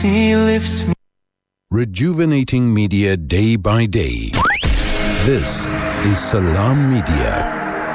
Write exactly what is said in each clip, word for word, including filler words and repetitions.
He lifts me. Rejuvenating media day by day. This is Salam Media.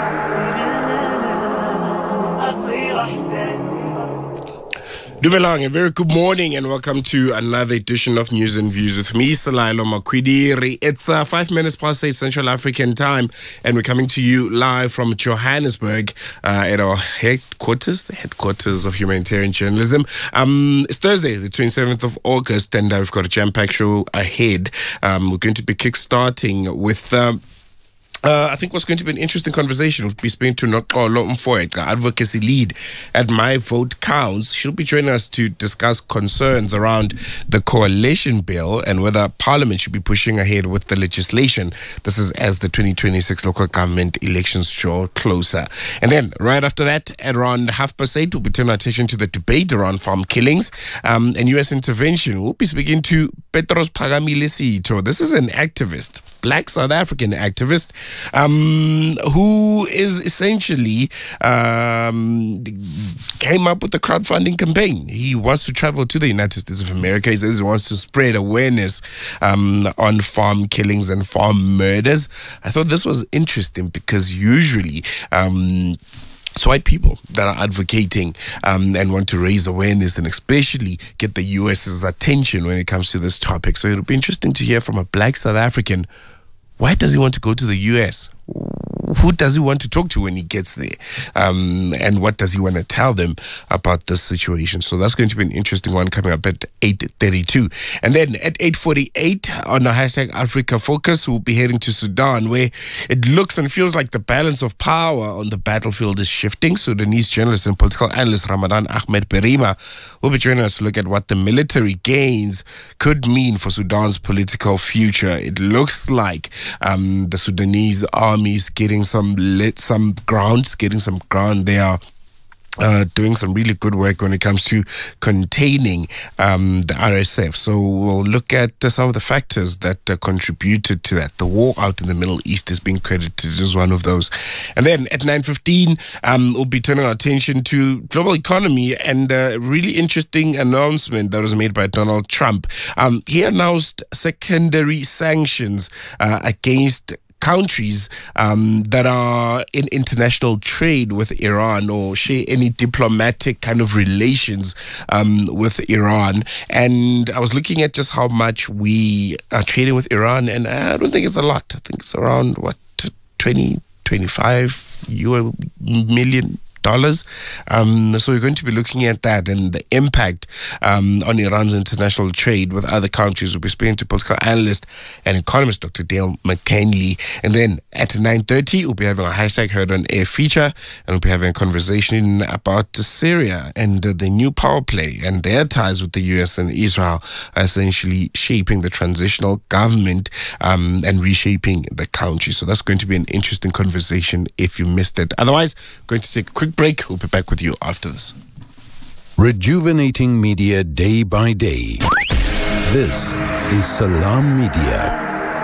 Dumelang, a very good morning and welcome to another edition of News and Views with me, Salailo Makwidiri. It's uh, five minutes past eight Central African time and we're coming to you live from Johannesburg uh, at our headquarters, the headquarters of humanitarian journalism. Um, it's Thursday, the twenty-seventh of August, and uh, we've got a jam-packed show ahead. Um, we're going to be kick-starting with... Um, Uh, I think what's going to be an interesting conversation. We'll be speaking to Noxolo Mfoeka, advocacy lead at My Vote Counts. She'll be joining us to discuss concerns around the coalition bill and whether Parliament should be pushing ahead with the legislation. This is as the twenty twenty-six local government elections draw closer. And then right after that, at around half past eight, we'll be turning our attention to the debate around farm killings um, and U S intervention. We'll be speaking to Petros Phakamile Sitho. This is an activist, black South African activist, Um, who is essentially um, came up with the crowdfunding campaign. He wants to travel to the United States of America. He says he wants to spread awareness um, on farm killings and farm murders. I thought this was interesting because usually um, it's white people that are advocating um, and want to raise awareness and especially get the U S's attention when it comes to this topic. So it'll be interesting to hear from a black South African. Why does he want to go to the U S? Who does he want to talk to when he gets there? Um, and what does he want to tell them about this situation? So that's going to be an interesting one coming up at eight thirty-two. And then at eight forty-eight on the hashtag Africa Focus, we'll be heading to Sudan, where it looks and feels like the balance of power on the battlefield is shifting. Sudanese journalist and political analyst Ramadan Ahmed Berima will be joining us to look at what the military gains could mean for Sudan's political future. It looks like um, the Sudanese army is getting some lit, some ground, getting some ground. They are Uh, doing some really good work when it comes to containing um, the R S F. So we'll look at uh, some of the factors that uh, contributed to that. The war out in the Middle East is being credited as one of those. And then at nine fifteen, um, we'll be turning our attention to global economy and a really interesting announcement that was made by Donald Trump. Um, he announced secondary sanctions uh, against countries um, that are in international trade with Iran or share any diplomatic kind of relations um, with Iran. And I was looking at just how much we are trading with Iran, and I don't think it's a lot. I think it's around, what, twenty, twenty-five million dollars. Um, so we're going to be looking at that and the impact um, on Iran's international trade with other countries. We'll be speaking to political analyst and economist Doctor Dale McKinley. And then at nine thirty, we'll be having a hashtag Heard on Air feature, and we'll be having a conversation about Syria and uh, the new power play and their ties with the U S and Israel are essentially shaping the transitional government um, and reshaping the country. So that's going to be an interesting conversation if you missed it. Otherwise, going to take a quick break. We'll be back with you after this. Rejuvenating media day by day. This is Salam Media.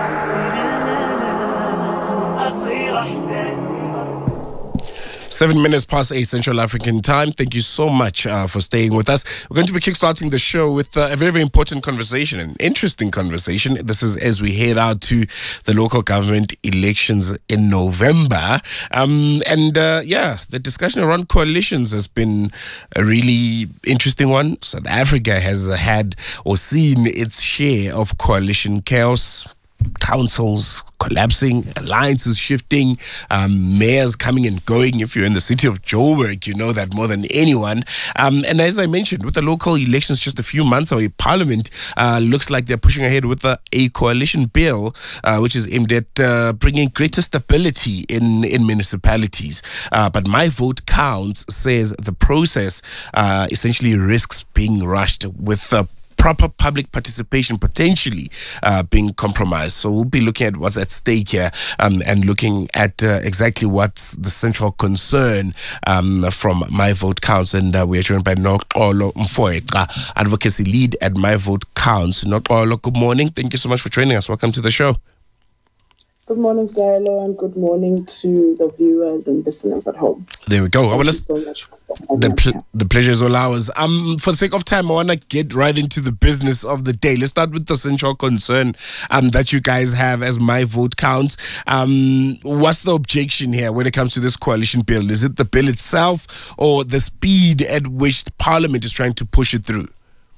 Seven minutes past eight Central African time. Thank you so much uh, for staying with us. We're going to be kickstarting the show with uh, a very, very important conversation, an interesting conversation. This is as we head out to the local government elections in November. Um, and uh, yeah, the discussion around coalitions has been a really interesting one. South Africa has had or seen its share of coalition chaos. Councils collapsing, alliances shifting, um, mayors coming and going. If you're in the city of Joburg, you know that more than anyone. Um, and as I mentioned, with the local elections just a few months away, Parliament uh, looks like they're pushing ahead with a, a coalition bill, uh, which is aimed at uh, bringing greater stability in, in municipalities. Uh, but My Vote Counts says the process uh, essentially risks being rushed with uh, proper public participation potentially uh, being compromised. So we'll be looking at what's at stake here um, and looking at uh, exactly what's the central concern um, from My Vote Counts. And uh, we are joined by Noxolo Mfoeka, advocacy lead at My Vote Counts. Noxolo, good morning. Thank you so much for joining us. Welcome to the show. Good morning, Silo, and good morning to the viewers and listeners at home. There we go. Thank I want you to. so much for The, pl- the pleasure is all ours. Um, for the sake of time, I want to get right into the business of the day. Let's start with the central concern um, that you guys have as My Vote Counts. Um, what's the objection here when it comes to this coalition bill? Is it the bill itself or the speed at which Parliament is trying to push it through?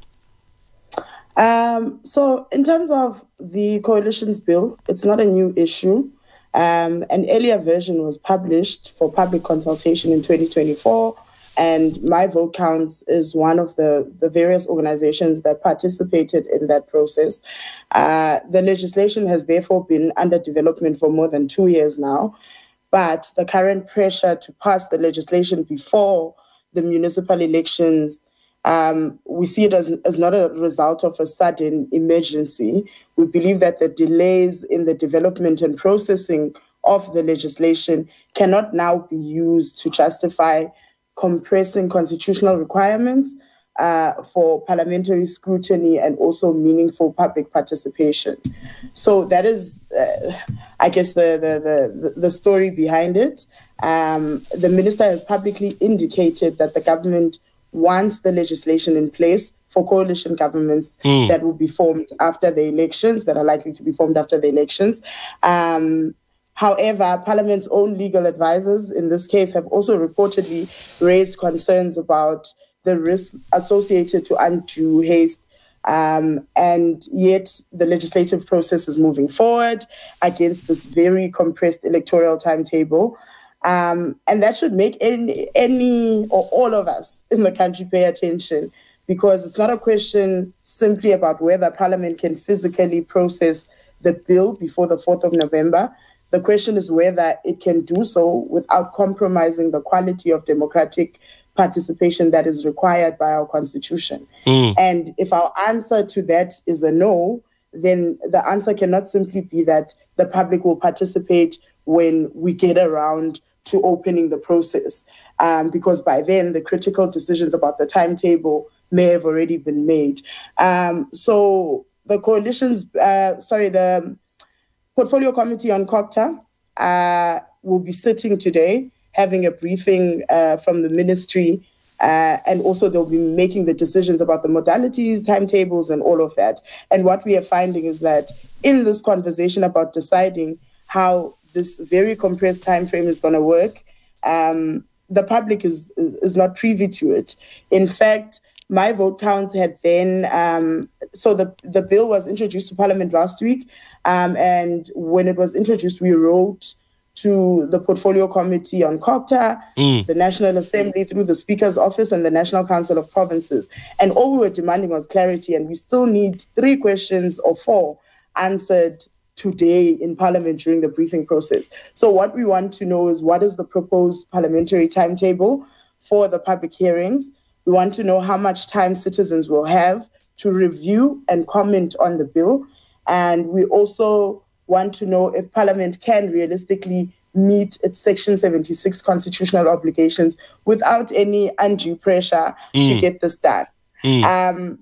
Um, so in terms of the coalition's bill, it's not a new issue. Um, an earlier version was published for public consultation in twenty twenty-four, and My Vote Counts is one of the, the various organizations that participated in that process. Uh, the legislation has therefore been under development for more than two years now, but the current pressure to pass the legislation before the municipal elections, Um, we see it as, as not a result of a sudden emergency. We believe that the delays in the development and processing of the legislation cannot now be used to justify compressing constitutional requirements uh, for parliamentary scrutiny and also meaningful public participation. So that is, uh, I guess, the, the, the, the story behind it. Um, the minister has publicly indicated that the government wants the legislation in place for coalition governments mm. that will be formed after the elections, that are likely to be formed after the elections. Um, however, Parliament's own legal advisors in this case have also reportedly raised concerns about the risks associated to undue haste. Um, and yet the legislative process is moving forward against this very compressed electoral timetable. Um, and that should make any, any or all of us in the country pay attention, because it's not a question simply about whether Parliament can physically process the bill before the fourth of November. The question is whether it can do so without compromising the quality of democratic participation that is required by our Constitution. Mm. And if our answer to that is a no, then the answer cannot simply be that the public will participate when we get around to opening the process, um, because by then the critical decisions about the timetable may have already been made. Um, so the coalition's, uh, sorry, the Portfolio Committee on COGTA uh, will be sitting today, having a briefing uh, from the ministry, uh, and also they'll be making the decisions about the modalities, timetables, and all of that. And what we are finding is that in this conversation about deciding how this very compressed time frame is going to work, um, the public is, is is not privy to it. In fact, My Vote Counts had then, um, so the, the bill was introduced to Parliament last week, um, and when it was introduced, we wrote to the Portfolio Committee on COGTA, mm. the National Assembly through the Speaker's Office and the National Council of Provinces. And all we were demanding was clarity, and we still need three questions or four answered today in Parliament during the briefing process. So what we want to know is, what is the proposed parliamentary timetable for the public hearings? We want to know how much time citizens will have to review and comment on the bill. And we also want to know if Parliament can realistically meet its Section seventy-six constitutional obligations without any undue pressure mm. to get this done. Mm. Um,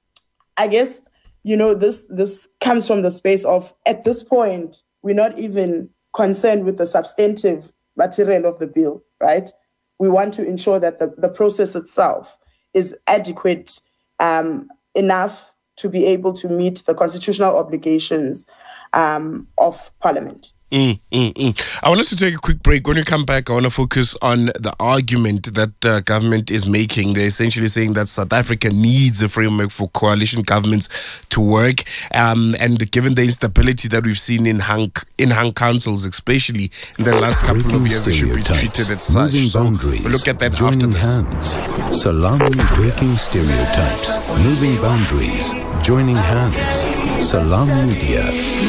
I guess, you know, this this comes from the space of, at this point, we're not even concerned with the substantive material of the bill, right? We want to ensure that the, the process itself is adequate um, enough to be able to meet the constitutional obligations um, of Parliament. Mm, mm, mm. I want us to take a quick break. When we come back, I want to focus on the argument that uh, government is making. They're essentially saying that South Africa needs a framework for coalition governments to work. Um, and given the instability that we've seen in hung, in hung councils, especially in the last couple Breaking of years, it should be treated as such. So we'll look at that after this. Hands. Salami breaking stereotypes, moving boundaries, joining hands. Salam Media.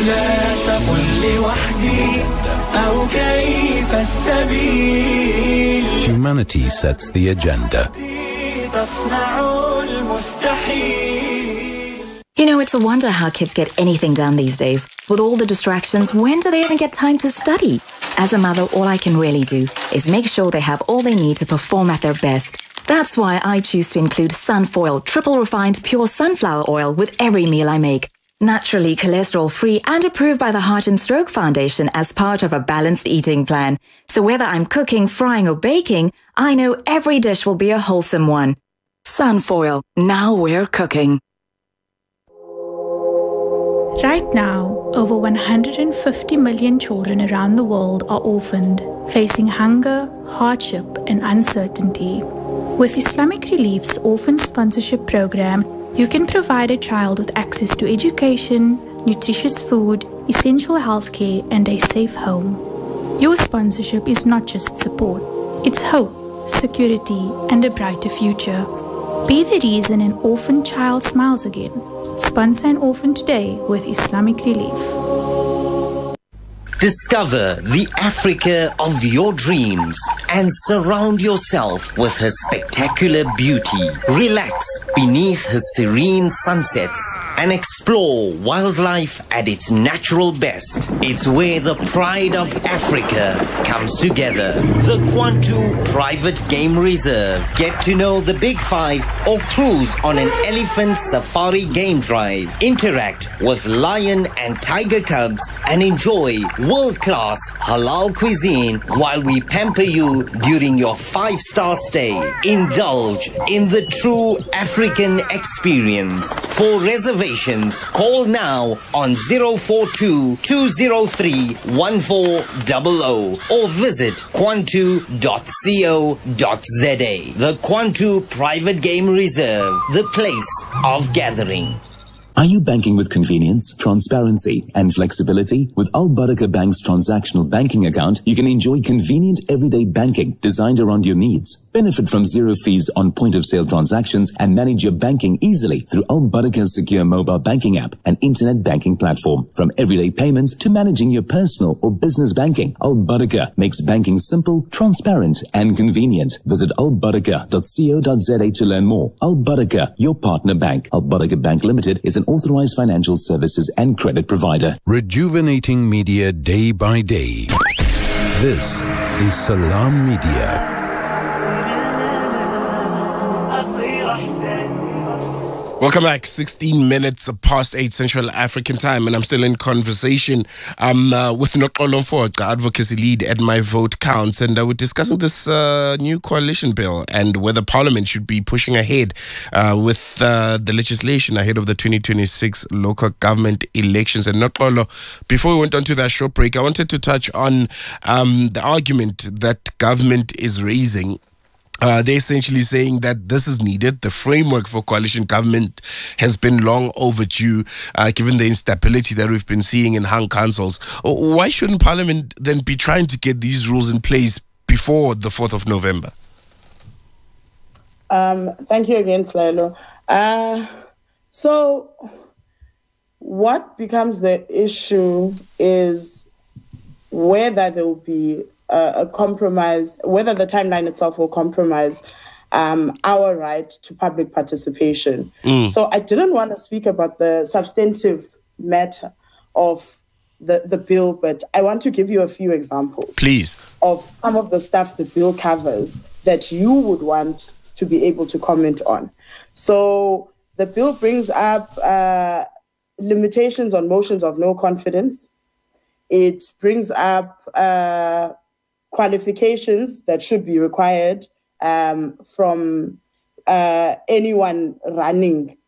Humanity sets the agenda. You know, it's a wonder how kids get anything done these days. With all the distractions, when do they even get time to study? As a mother, all I can really do is make sure they have all they need to perform at their best. That's why I choose to include Sunfoil triple refined pure sunflower oil with every meal I make. naturally cholesterol-free and approved by the Heart and Stroke Foundation as part of a balanced eating plan. So whether I'm cooking, frying or baking, I know every dish will be a wholesome one. Sunfoil, now we're cooking. Right now, over one hundred fifty million children around the world are orphaned, facing hunger, hardship and uncertainty. With Islamic Relief's Orphan Sponsorship Program, you can provide a child with access to education, nutritious food, essential healthcare and a safe home. Your sponsorship is not just support, it's hope, security and a brighter future. Be the reason an orphan child smiles again. Sponsor an orphan today with Islamic Relief. Discover the Africa of your dreams and surround yourself with her spectacular beauty. Relax beneath her serene sunsets and explore wildlife at its natural best. It's where the pride of Africa comes together. The Kwantu Private Game Reserve. Get to know the Big Five or cruise on an elephant safari game drive. Interact with lion and tiger cubs and enjoy world-class halal cuisine while we pamper you during your five-star stay. Indulge in the true African experience. For reservations, call now on zero four two, two zero three, one four zero zero or visit kwantu dot co dot za. The Kwantu Private Game Reserve, the place of gathering. Are you banking with convenience, transparency, and flexibility? With Al Barakah Bank's transactional banking account, you can enjoy convenient everyday banking designed around your needs. Benefit from zero fees on point-of-sale transactions and manage your banking easily through Al Barakah's secure mobile banking app and internet banking platform. From everyday payments to managing your personal or business banking, Al Barakah makes banking simple, transparent, and convenient. Visit al barakah dot co dot za to learn more. Al Barakah, your partner bank. Al Barakah Bank Limited is an authorized financial services and credit provider. Rejuvenating media day by day. This is Salam Media. Welcome back. sixteen minutes past eight Central African time, and I'm still in conversation um, uh, with Noxolo Mfoxa, advocacy lead at My Vote Counts, and uh, we're discussing this uh, new coalition bill and whether Parliament should be pushing ahead uh, with uh, the legislation ahead of the twenty twenty-six local government elections. And Noxolo, before we went on to that short break, I wanted to touch on um, the argument that government is raising. Uh, they're essentially saying that this is needed. The framework for coalition government has been long overdue, uh, given the instability that we've been seeing in hung councils. Why shouldn't Parliament then be trying to get these rules in place before the fourth of November? Um, thank you again, Slaylo. Uh, so what becomes the issue is whether there will be a, a compromise, whether the timeline itself will compromise um, our right to public participation. Mm. So I didn't want to speak about the substantive matter of the, the bill, but I want to give you a few examples. Please. Of some of the stuff the bill covers that you would want to be able to comment on. So the bill brings up uh, limitations on motions of no confidence. It brings up uh, qualifications that should be required um, from uh, anyone running